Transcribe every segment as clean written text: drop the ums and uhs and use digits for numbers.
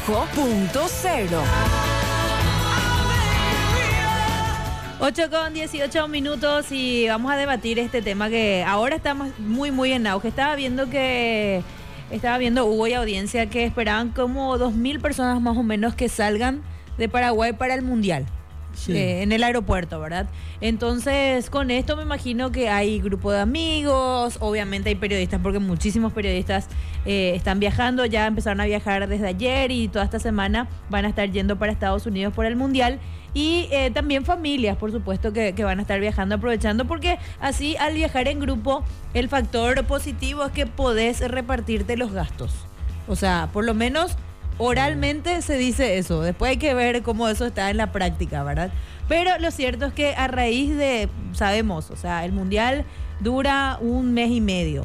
punto cero. 8:18 y vamos a debatir este tema que ahora está muy en auge. Estaba viendo Hugo y audiencia que esperaban como 2.000 personas más o menos que salgan de Paraguay para el Mundial. Sí. En el aeropuerto, ¿verdad? Entonces, con esto me imagino que hay grupo de amigos, obviamente hay periodistas, porque muchísimos periodistas están viajando, ya empezaron a viajar desde ayer y toda esta semana van a estar yendo para Estados Unidos por el Mundial. Y también familias, por supuesto, que van a estar viajando, aprovechando, porque así al viajar en grupo, el factor positivo es que podés repartirte los gastos. O sea, por lo menos oralmente se dice eso. Después hay que ver cómo eso está en la práctica, ¿verdad? Pero lo cierto es que a raíz de, sabemos, o sea, el Mundial dura 1 mes y medio.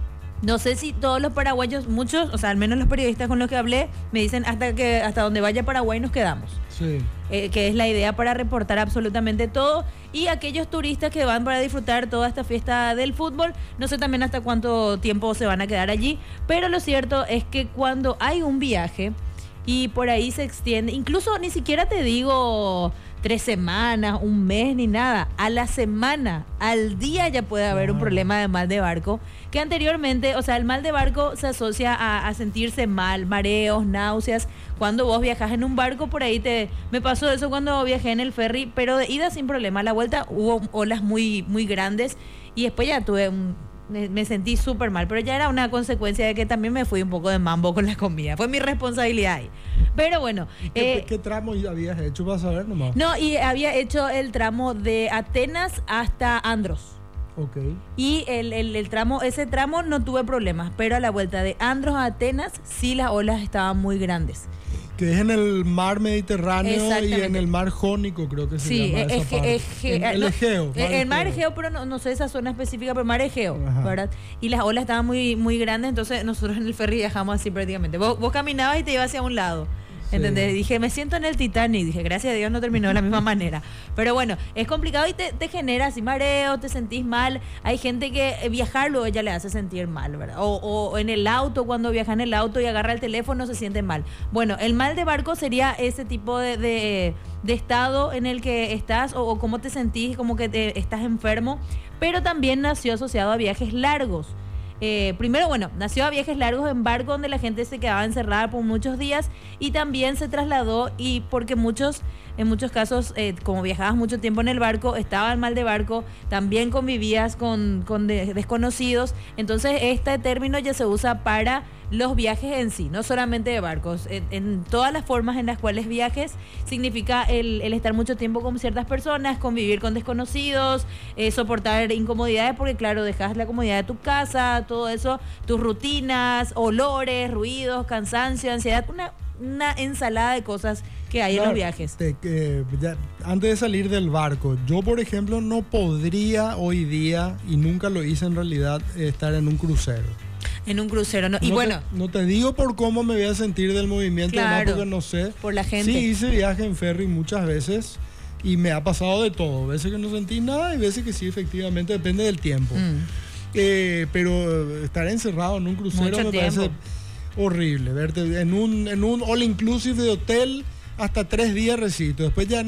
No sé si todos los paraguayos, muchos, o sea, al menos los periodistas con los que hablé, me dicen hasta donde vaya Paraguay nos quedamos. Sí. Que es la idea para reportar absolutamente todo. Y aquellos turistas que van para disfrutar toda esta fiesta del fútbol, no sé también hasta cuánto tiempo se van a quedar allí, pero lo cierto es que cuando hay un viaje y por ahí se extiende, incluso ni siquiera te digo 3 semanas, 1 mes ni nada, a la semana, al día ya puede haber un problema de mal de barco, que anteriormente, o sea, el mal de barco se asocia a sentirse mal, mareos, náuseas. Cuando vos viajás en un barco, por ahí me pasó eso cuando viajé en el ferry, pero de ida sin problema. A la vuelta hubo olas muy grandes y después ya me sentí súper mal, pero ya era una consecuencia de que también me fui un poco de mambo con la comida. Fue mi responsabilidad ahí. Pero bueno. ¿Qué tramo habías hecho para saber nomás? No, y había hecho el tramo de Atenas hasta Andros. Ok. Y ese tramo no tuve problemas, pero a la vuelta de Andros a Atenas sí las olas estaban muy grandes. Que es en el mar Mediterráneo y en el mar Jónico, creo que se llama esa parte. El Egeo. El mar Egeo, pero no sé esa zona específica, pero mar Egeo, ¿verdad? Y las olas estaban muy grandes, entonces nosotros en el ferry viajamos así prácticamente. Vos caminabas y te ibas hacia un lado. ¿Entendés? Sí. Dije, me siento en el Titanic. Dije, gracias a Dios no terminó de la misma manera. Pero bueno, es complicado y te genera así mareo, te sentís mal. Hay gente que viajar luego ya le hace sentir mal, ¿verdad? O en el auto, cuando viaja en el auto y agarra el teléfono se siente mal. Bueno, el mal de barco sería ese tipo de estado en el que estás o cómo te sentís, como que estás enfermo. Pero también nació asociado a viajes largos. Primero, nació a viajes largos en barco donde la gente se quedaba encerrada por muchos días y también se trasladó y porque en muchos casos, como viajabas mucho tiempo en el barco, estaba el mal de barco, también convivías con desconocidos, entonces este término ya se usa para los viajes en sí, no solamente de barcos, en todas las formas en las cuales viajes significa el estar mucho tiempo con ciertas personas, convivir con desconocidos, soportar incomodidades porque claro, dejas la comodidad de tu casa, todo eso, tus rutinas, olores, ruidos, cansancio, ansiedad, una ensalada de cosas que hay en los viajes. Antes de salir del barco, yo por ejemplo no podría hoy día, y nunca lo hice en realidad, estar en un crucero. En un crucero, ¿no? Y no te digo por cómo me voy a sentir del movimiento, claro, porque no sé. Por la gente. Sí, hice viaje en ferry muchas veces y me ha pasado de todo. Veces que no sentí nada y veces que sí, efectivamente, depende del tiempo. Pero estar encerrado en un crucero me parece horrible. Verte en un all inclusive de hotel hasta 3 días recito. Después ya